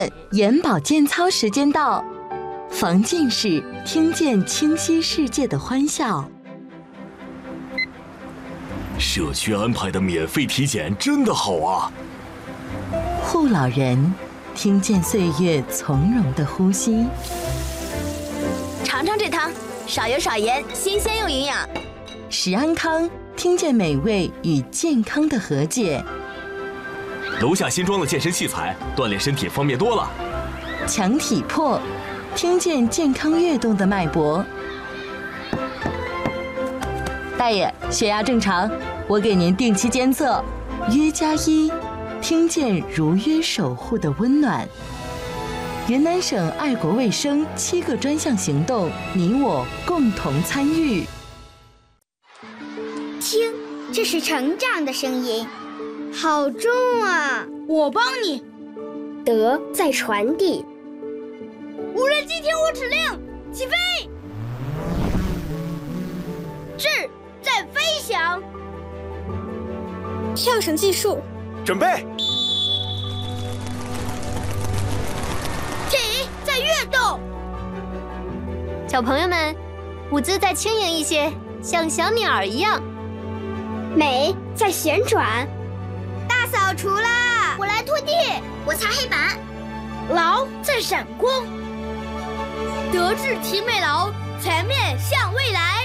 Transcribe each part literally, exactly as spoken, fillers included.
眼保健操时间到，防近视，听见清晰世界的欢笑。 社区安排的免费体检真的好啊！ 护老人，听见岁月从容的呼吸。 尝尝这汤，少油少盐，新鲜又营养。 食安康，听见美味与健康的和解。 楼下新装的健身器材，锻炼身体方便多了。 强体魄，听见健康跃动的脉搏。大爷，血压正常，我给您定期监测。约加一，听见如约守护的温暖。云南省爱国卫生七个专项行动，你我共同参与。 听，这是成长的声音。好重啊！ 我帮你。 德在传递。 无人机听我指令，起飞。智在飞翔。 跳绳技术， 准备。 体在跃动。 小朋友们，舞姿再轻盈一些，像小鸟儿一样。 美在旋转。 大扫除啦！ 我来拖地，我擦黑板。 劳在闪光。德智体美劳，全面向未来。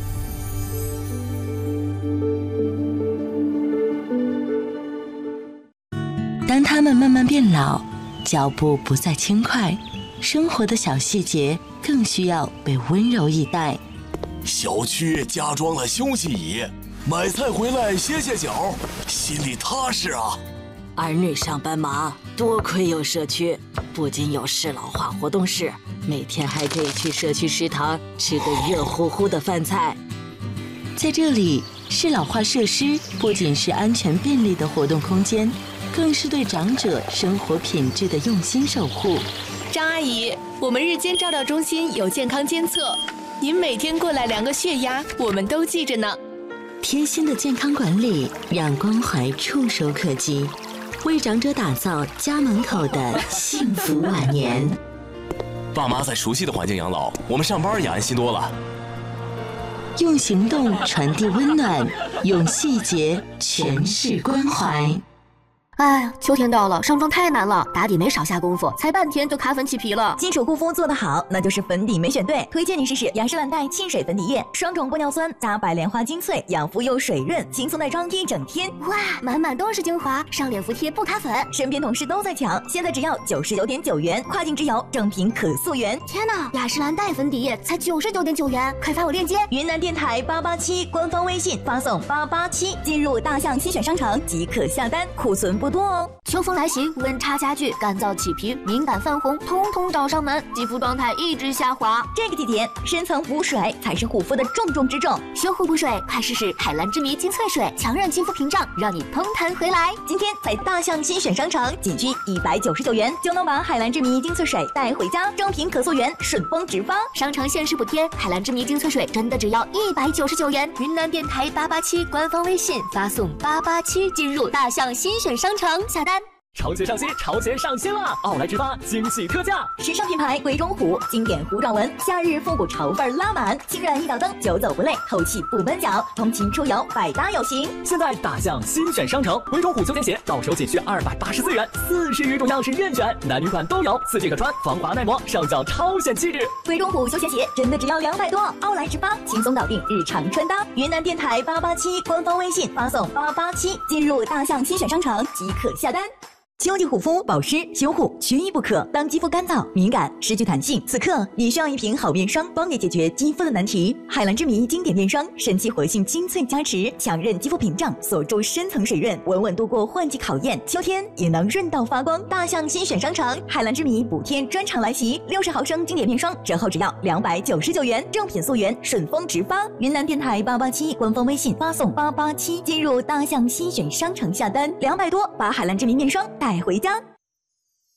当他们慢慢变老，脚步不再轻快，生活的小细节更需要被温柔以待。 小区加装了休息椅，买菜回来歇歇脚，心里踏实啊。 儿女上班忙，多亏有社区，不仅有适老化活动室，每天还可以去社区食堂吃个热乎乎的饭菜。 在这里，适老化设施不仅是安全便利的活动空间，更是对长者生活品质的用心守护。 张阿姨，我们日间照料中心有健康监测，您每天过来量个血压，我们都记着呢。 贴心的健康管理，让关怀触手可及，为长者打造家门口的幸福晚年。 爸妈在熟悉的环境养老，我们上班也安心多了。 用行动传递温暖，用细节诠释关怀。 哎，秋天到了，上妆太难了，打底没少下功夫，才半天就卡粉起皮了。 新手护肤做得好，那就是粉底没选对。推荐你试试雅诗兰黛沁水粉底液，双重玻尿酸加白莲花精粹，养肤又水润，轻松耐妆一整天。 哇，满满都是精华，上脸服帖不卡粉。 身边同事都在抢，现在只要九十九点九元，跨境直邮，正品可溯源。 天哪，雅诗兰黛粉底液才九十九点九元，快发我链接。 云南电台八八七官方微信发送八八七，进入大象新选商城即可下单，库存不多哦。 秋风来袭，温差加剧，干燥起皮，敏感泛红，通通找上门，肌肤状态一直下滑。 这个季节，深层补水才是护肤的重中之重。 修护补水，快试试海蓝之谜精粹水，强韧肌肤屏障，让你蓬弹回来。 今天在大象新选商城，仅需一百九十九元就能把海蓝之谜精粹水带回家，正品可溯源，顺丰直发。 商城限时补贴，海蓝之谜精粹水真的只要一百九十九元。云南电台八八七官方微信发送八八七，进入大象新选商城下单。 潮鞋上新，潮鞋上新啦！奥莱直发惊喜特价， 时尚品牌鬼冢虎，经典糊状纹，夏日复古潮范拉满，轻软一脚蹬，久走不累，透气不闷脚，通勤出游百搭有型。 现在大象新选商城，鬼冢虎休闲鞋到手仅需二百八十四元，四十余种样式任选，男女款都有，四季可穿，防滑耐磨，上脚超显气质。 鬼冢虎休闲鞋真的只要两百多，奥莱直发轻松搞定日常穿搭。云南电台八八七官方微信发送八八七，进入大象新选商城即可下单。秋季护肤、保湿、修护缺一不可。当肌肤干燥、敏感、失去弹性，此刻你需要一瓶好面霜，帮你解决肌肤的难题。海蓝之谜经典面霜，神奇活性精粹加持，强韧肌肤屏障，锁住深层水润，稳稳度过换季考验。秋天也能润到发光。大象新选商城，海蓝之谜补贴专场来袭，六十毫升经典面霜折后只要两百九十九元，正品溯源，顺丰直发。云南电台八八七官方微信发送八八七，进入大象新选商城下单，两百多把海蓝之谜面霜带回家。